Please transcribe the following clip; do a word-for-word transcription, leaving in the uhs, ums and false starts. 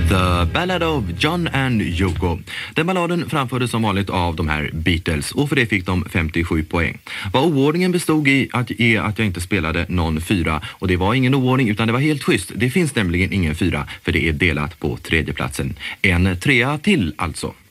The Ballad of John and Yoko. Den balladen framfördes som vanligt av de här Beatles och för det fick de femtiosju poäng. Vad oordningen bestod i att, är att jag inte spelade någon fyra och det var ingen oordning utan det var helt schysst. Det finns nämligen ingen fyra för det är delat på tredjeplatsen. En trea till alltså.